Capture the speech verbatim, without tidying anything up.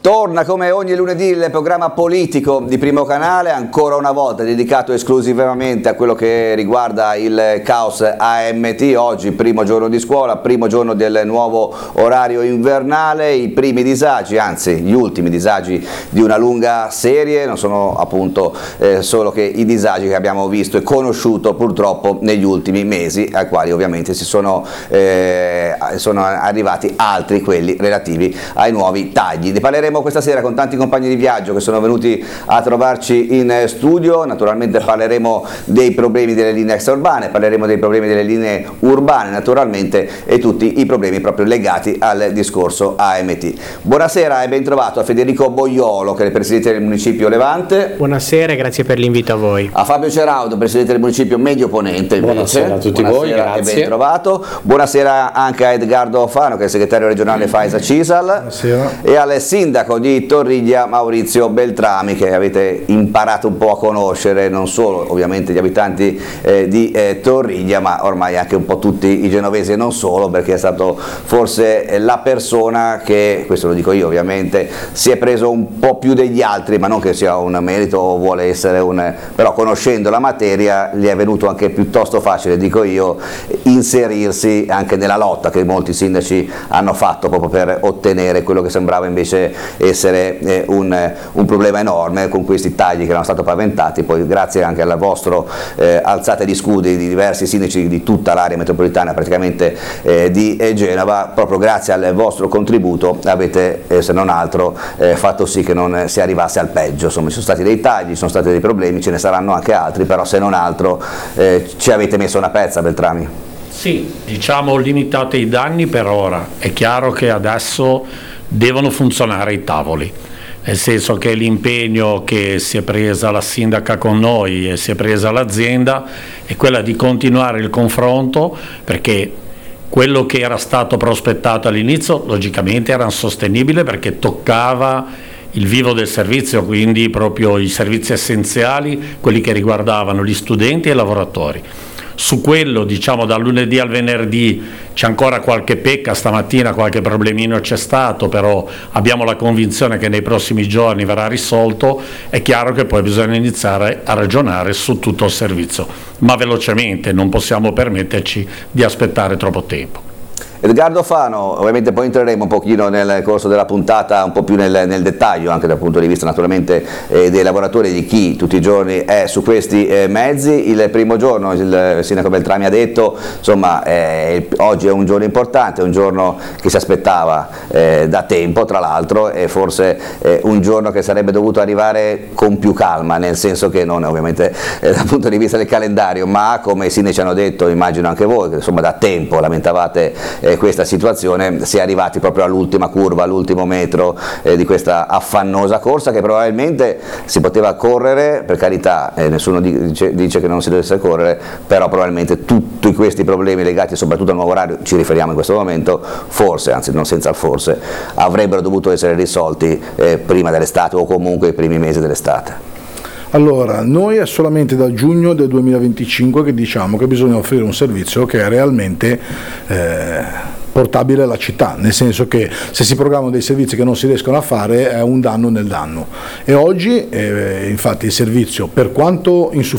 Torna come ogni lunedì il programma politico di Primo Canale, ancora una volta dedicato esclusivamente a quello che riguarda il caos A M T. Oggi primo giorno di scuola, primo giorno del nuovo orario invernale, i primi disagi, anzi gli ultimi disagi di una lunga serie, non sono appunto eh, solo che i disagi che abbiamo visto e conosciuto purtroppo negli ultimi mesi, ai quali ovviamente si sono, eh, sono arrivati altri, quelli relativi ai nuovi tagli. Ne parleremo questa sera con tanti compagni di viaggio che sono venuti a trovarci in studio. Naturalmente parleremo dei problemi delle linee extraurbane, parleremo dei problemi delle linee urbane naturalmente e tutti i problemi proprio legati al discorso A M T. Buonasera e ben trovato a Federico Boiolo, che è il presidente del municipio Levante. Buonasera e grazie per l'invito a voi. A Fabio Ceraudo, presidente del municipio Medio Ponente. Invece. Buonasera a tutti Buonasera voi, grazie. E ben trovato. Buonasera anche a Edgardo Fano, che è il segretario regionale Faisa Cisal. Buonasera. E al sindaco di Torriglia Maurizio Beltrami, che avete imparato un po' a conoscere, non solo ovviamente gli abitanti eh, di eh, Torriglia, ma ormai anche un po' tutti i genovesi e non solo, perché è stato forse la persona che, questo lo dico io ovviamente, si è preso un po' più degli altri, ma non che sia un merito o vuole essere un, però conoscendo la materia gli è venuto anche piuttosto facile, dico io, inserirsi anche nella lotta che molti sindaci hanno fatto proprio per ottenere quello che sembrava invece essere eh, un, un problema enorme con questi tagli che erano stati paventati. Poi grazie anche alla vostra eh, alzata di scudi di diversi sindaci di tutta l'area metropolitana praticamente eh, di eh, Genova, proprio grazie al vostro contributo avete eh, se non altro eh, fatto sì che non si arrivasse al peggio. Insomma, ci sono stati dei tagli, ci sono stati dei problemi, ce ne saranno anche altri, però se non altro eh, ci avete messo una pezza, Beltrami. Sì, diciamo limitate i danni per ora. È chiaro che adesso devono funzionare i tavoli, nel senso che l'impegno che si è presa la sindaca con noi e si è presa l'azienda è quella di continuare il confronto, perché quello che era stato prospettato all'inizio logicamente era insostenibile, perché toccava il vivo del servizio, quindi proprio i servizi essenziali, quelli che riguardavano gli studenti e i lavoratori. Su quello, diciamo, dal lunedì al venerdì c'è ancora qualche pecca, stamattina qualche problemino c'è stato, però abbiamo la convinzione che nei prossimi giorni verrà risolto. È chiaro che poi bisogna iniziare a ragionare su tutto il servizio, ma velocemente, non possiamo permetterci di aspettare troppo tempo. Edgardo Fano, ovviamente poi entreremo un pochino nel corso della puntata un po' più nel, nel dettaglio, anche dal punto di vista naturalmente eh, dei lavoratori, di chi tutti i giorni è su questi eh, mezzi. Il primo giorno, il sindaco Beltrami ha detto, insomma, eh, oggi è un giorno importante, è un giorno che si aspettava eh, da tempo tra l'altro, e forse eh, un giorno che sarebbe dovuto arrivare con più calma, nel senso che non ovviamente eh, dal punto di vista del calendario, ma come i sindaci hanno detto, immagino anche voi, che insomma da tempo lamentavate eh, questa situazione, si è arrivati proprio all'ultima curva, all'ultimo metro eh, di questa affannosa corsa che probabilmente si poteva correre, per carità, eh, nessuno dice, dice che non si dovesse correre, però probabilmente tutti questi problemi legati soprattutto al nuovo orario, ci riferiamo in questo momento, forse, anzi non senza il forse, avrebbero dovuto essere risolti eh, prima dell'estate o comunque i primi mesi dell'estate. Allora, noi è solamente da giugno del duemilaventicinque che diciamo che bisogna offrire un servizio che è realmente eh, portabile alla città, nel senso che se si programmano dei servizi che non si riescono a fare è un danno nel danno, e oggi eh, infatti il servizio, per quanto insufficiente